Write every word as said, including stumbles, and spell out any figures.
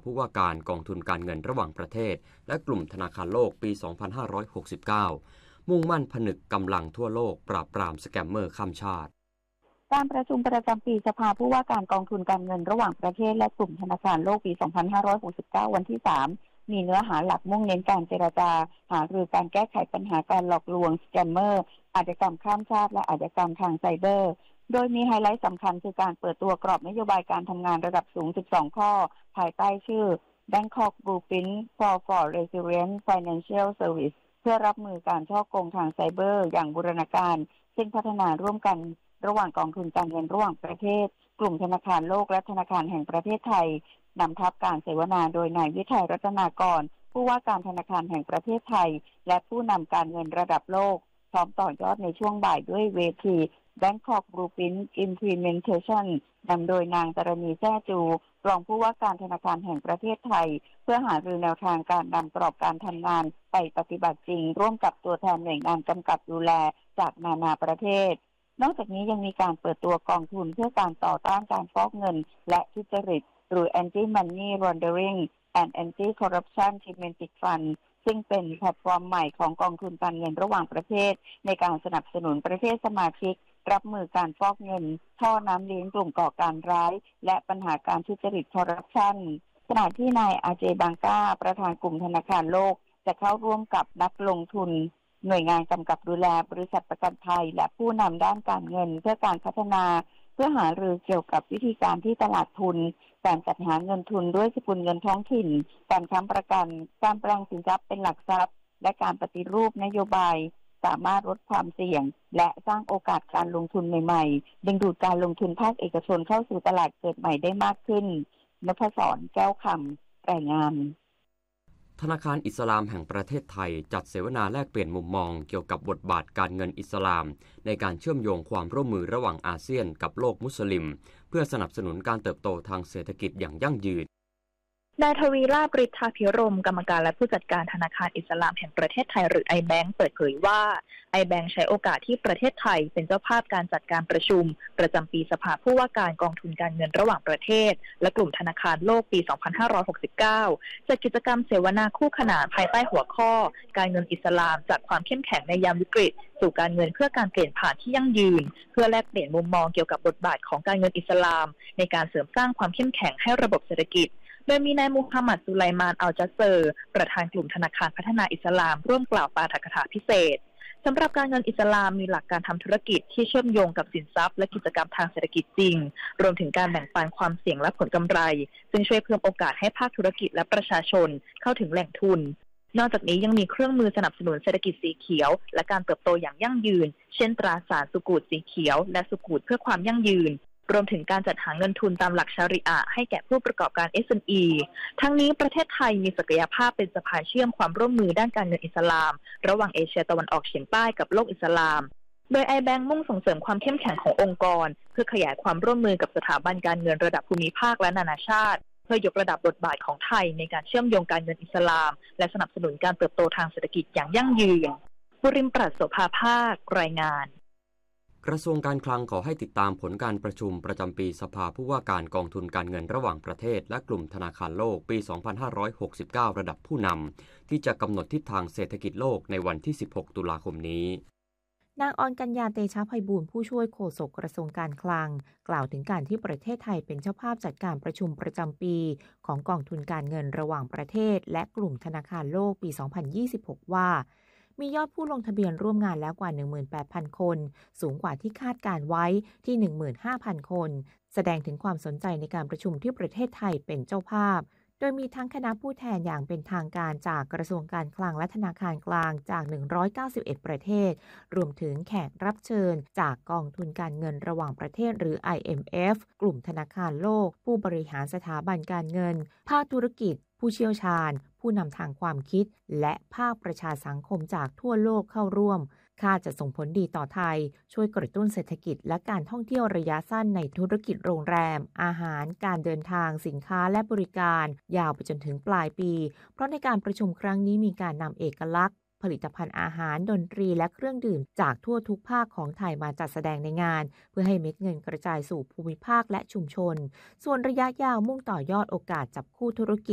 ผู้ว่าการกองทุนการเงินระหว่างประเทศและกลุ่มธนาคารโลกปี สองพันห้าร้อยหกสิบเก้า มุ่งมั่นผนึกกำลังทั่วโลกปราบปรามสแกมเมอร์ข้ามชาติการประชุมประจำปีสภาผู้ว่าการกองทุนการเงินระหว่างประเทศและกลุ่มธนาคารโลกปี สองพันห้าร้อยหกสิบเก้า วันที่ สาม มีเนื้อหาหลักมุ่งเน้นการเจรจาหารือการแก้ไขปัญหาการหลอกลวงสแกมเมอร์อาชญากรรมข้ามชาติและอาชญากรรมทางไซเบอร์โดยมีไฮไลท์สำคัญคือการเปิดตัวกรอบนโยบายการทำงานระดับสูง สิบสอง ข้อภายใต้ชื่อ Bangkok Blueprint for for Resilient Financial Service เพื่อรับมือการฉ้อโกงทางไซเบอร์อย่างบูรณาการซึ่งพัฒนาร่วมกันระหว่างกองทุนการเงินระหว่างประเทศกลุ่มธนาคารโลกและธนาคารแห่งประเทศไทยนำทัพการเสวนาโดยนายวิทัยรัตนากรผู้ว่าการธนาคารแห่งประเทศไทยและผู้นำการเงินระดับโลกพร้อมต่อยอดในช่วงบ่ายด้วยเวที Bangkok Blueprint Implementation นำโดยนางตรณีแซ่จูรองผู้ว่าการธนาคารแห่งประเทศไทยเพื่อหารือแนวทางการนำกรอบการทำงานไปปฏิบัติจริงร่วมกับตัวแทนหน่วยงานกำกับดูแลจากนานาประเทศนอกจากนี้ยังมีการเปิดตัวกองทุนเพื่อการต่อต้านการฟอกเงินและทุจริตหรือ Anti-Money Laundering and Anti-Corruption Thematic Fund ซึ่งเป็นแพลตฟอร์มใหม่ของกองทุนการเงินระหว่างประเทศในการสนับสนุนประเทศสมาชิกรับมือการฟอกเงินท่อน้ำเลี้ยงกลุ่มก่อการร้ายและปัญหาการทุจริตคอร์รัปชันขณะที่นายอาเจบังกาประธานกลุ่มธนาคารโลกจะเข้าร่วมกับนักลงทุนหน่วยงานกำกับดูแลบริษัทประกันภัยและผู้นำด้านการเงินเพื่อการพัฒนาเพื่อหารือเกี่ยวกับวิธีการที่ตลาดทุนการจัดหาเงินทุนด้วยสกุลเงินท้องถิ่นการค้ำประกันการแปลงสินทรัพย์เป็นหลักทรัพย์และการปฏิรูปนโยบายสามารถลดความเสี่ยงและสร้างโอกาสการลงทุนใหม่ๆดึงดูดการลงทุนภาคเอกชนเข้าสู่ตลาดเกิดใหม่ได้มากขึ้นนพศรแก้วคำรายงานธนาคารอิสลามแห่งประเทศไทยจัดเสวนาแลกเปลี่ยนมุมมองเกี่ยวกับบทบาทการเงินอิสลามในการเชื่อมโยงความร่วมมือระหว่างอาเซียนกับโลกมุสลิมเพื่อสนับสนุนการเติบโตทางเศรษฐกิจอย่างยั่งยืนนายทวีลาภฤทธาภิรมย์กรรมการและผู้จัดการธนาคารอิสลามแห่งประเทศไทยหรือ ไอ แบงก์ เปิดเผยว่า ไอ แบงก์ ใช้โอกาสที่ประเทศไทยเป็นเจ้าภาพการจัดการประชุมประจำปีสภาผู้ว่าการกองทุนการเงินระหว่างประเทศและกลุ่มธนาคารโลกปี สองพันห้าร้อยหกสิบเก้า จัดกิจกรรมเสวนาคู่ขนานภายใต้หัวข้อการเงินอิสลามจากความเข้มแข็งในยามวิกฤตสู่การเงินเพื่อการเปลี่ยนผ่านที่ยั่งยืนเพื่อแลกเปลี่ยนมุมมองเกี่ยวกับบทบาทของการเงินอิสลามในการเสริมสร้างความเข้มแข็งให้ระบบเศรษฐกิจโดยมีนายมูฮัมหมัด สุไลมาน อัลจัสเซอร์ประธานกลุ่มธนาคารพัฒนาอิสลามร่วมกล่าวปาฐกถาพิเศษสำหรับการเงินอิสลามมีหลักการทำธุรกิจที่เชื่อมโยงกับสินทรัพย์และกิจกรรมทางเศรษฐกิจจริงรวมถึงการแบ่งปันความเสี่ยงและผลกำไรซึ่งช่วยเพิ่มโอกาสให้ภาคธุรกิจและประชาชนเข้าถึงแหล่งทุนนอกจากนี้ยังมีเครื่องมือสนับสนุนเศรษฐกิจสีเขียวและการเติบโตอย่างยั่งยืนเช่นตราสารสุกูตสีเขียวและสุกูตเพื่อความยั่งยืนรวมถึงการจัดหาเงินทุนตามหลักชาริอะห์ให้แก่ผู้ประกอบการ เอส เอ็ม อี ทั้งนี้ประเทศไทยมีศักยภาพเป็นสะพานเชื่อมความร่วมมือด้านการเงินอิสลามระหว่างเอเชียตะวันออกเฉียงใต้กับโลกอิสลามโดย ไอ แบงก์ มุ่งส่งเสริมความเข้มแข็งขององค์กรเพื่อขยายความร่วมมือกับสถาบันการเงินระดับภูมิภาคและนานาชาติเพื่อยกระดับบทบาทของไทยในการเชื่อมโยงการเงินอิสลามและสนับสนุนการเติบโตทางเศรษฐกิจอย่างยั่งยืนบุริมปรัชโสภาภาครายงานกระทรวงการคลังขอให้ติดตามผลการประชุมประจำปีสภาผู้ว่าการกองทุนการเงินระหว่างประเทศและกลุ่มธนาคารโลกปี สองพันห้าร้อยหกสิบเก้า ระดับผู้นำที่จะกำหนดทิศทางเศรษฐกิจโลกในวันที่ สิบหก ตุลาคมนี้นางอรกัญญา เตชะไพบูลย์ผู้ช่วยโฆษกกระทรวงการคลังกล่าวถึงการที่ประเทศไทยเป็นเจ้าภาพจัดการประชุมประจำปีของกองทุนการเงินระหว่างประเทศและกลุ่มธนาคารโลกปี สองพันยี่สิบหก ว่ามียอดผู้ลงทะเบียนร่วมงานแล้วกว่า หนึ่งหมื่นแปดพัน คนสูงกว่าที่คาดการไว้ที่ หนึ่งหมื่นห้าพัน คนแสดงถึงความสนใจในการประชุมที่ประเทศไทยเป็นเจ้าภาพโดยมีทั้งคณะผู้แทนอย่างเป็นทางการจากกระทรวงการคลังและธนาคารกลางจากหนึ่งร้อยเก้าสิบเอ็ดประเทศรวมถึงแขกรับเชิญจากกองทุนการเงินระหว่างประเทศหรือ ไอ เอ็ม เอฟ กลุ่มธนาคารโลกผู้บริหารสถาบันการเงินภาคธุรกิจผู้เชี่ยวชาญผู้นำทางความคิดและภาคประชาสังคมจากทั่วโลกเข้าร่วมคาดจะส่งผลดีต่อไทยช่วยกระตุ้นเศรษฐกิจและการท่องเที่ยวระยะสั้นในธุรกิจโรงแรมอาหารการเดินทางสินค้าและบริการยาวไปจนถึงปลายปีเพราะในการประชุมครั้งนี้มีการนำเอกลักษณ์ผลิตภัณฑ์อาหารดนตรีและเครื่องดื่มจากทั่วทุกภาคของไทยมาจัดแสดงในงานเพื่อให้เม็ดเงินกระจายสู่ภูมิภาคและชุมชนส่วนระยะยาวมุ่งต่อยอดโอกาสจับคู่ธุรกิจ